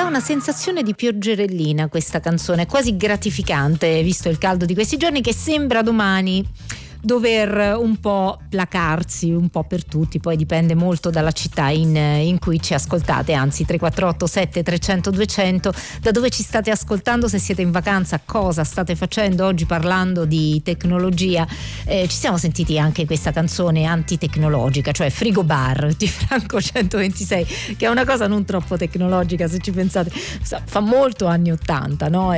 una sensazione di pioggerellina questa canzone, quasi gratificante visto il caldo di questi giorni, che sembra domani dover un po' placarsi un po' per tutti. Poi dipende molto dalla città in cui ci ascoltate, anzi 348 7300 200, da dove ci state ascoltando, se siete in vacanza, cosa state facendo oggi. Parlando di tecnologia, ci siamo sentiti anche questa canzone antitecnologica, cioè Frigo Bar di Franco 126, che è una cosa non troppo tecnologica se ci pensate, fa molto anni 80, no?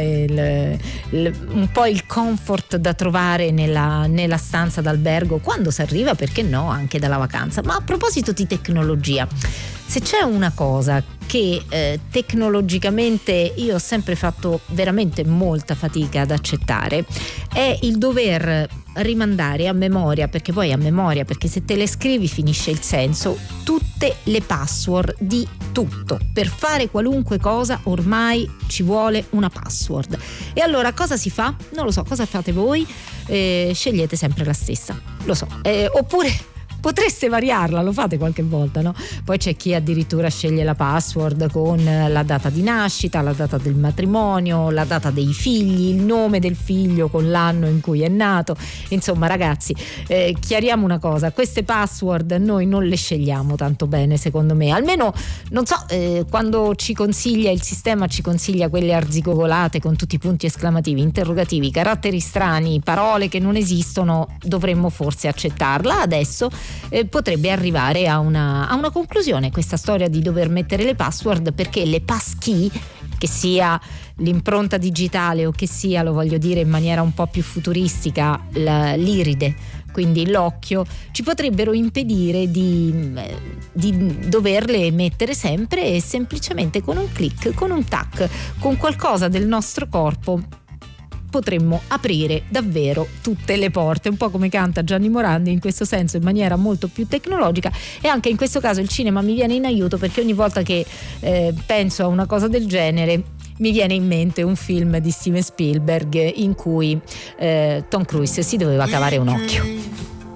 Un po' il comfort da trovare nella stanza d'albergo quando si arriva, perché no, anche dalla vacanza. Ma a proposito di tecnologia, se c'è una cosa che tecnologicamente io ho sempre fatto veramente molta fatica ad accettare, è il dover rimandare a memoria, perché poi a memoria, perché se te le scrivi finisce il senso, tutte le password di tutto. Per fare qualunque cosa ormai ci vuole una password. E allora cosa si fa? Non lo so, cosa fate voi? Scegliete sempre la stessa, lo so, oppure potreste variarla, lo fate qualche volta, no? Poi c'è chi addirittura sceglie la password con la data di nascita, la data del matrimonio, la data dei figli, il nome del figlio con l'anno in cui è nato. Insomma, ragazzi, chiariamo una cosa: queste password noi non le scegliamo tanto bene, secondo me. Almeno, non so, quando ci consiglia il sistema, ci consiglia quelle arzigogolate con tutti i punti esclamativi, interrogativi, caratteri strani, parole che non esistono, dovremmo forse accettarla. Adesso potrebbe arrivare a una conclusione questa storia di dover mettere le password, perché le passkey, che sia l'impronta digitale o che sia, lo voglio dire in maniera un po' più futuristica, l'iride, quindi l'occhio, ci potrebbero impedire di doverle mettere sempre, e semplicemente con un click, con un tac, con qualcosa del nostro corpo potremmo aprire davvero tutte le porte, un po' come canta Gianni Morandi, in questo senso in maniera molto più tecnologica. E anche in questo caso il cinema mi viene in aiuto, perché ogni volta che penso a una cosa del genere mi viene in mente un film di Steven Spielberg in cui Tom Cruise si doveva cavare un occhio.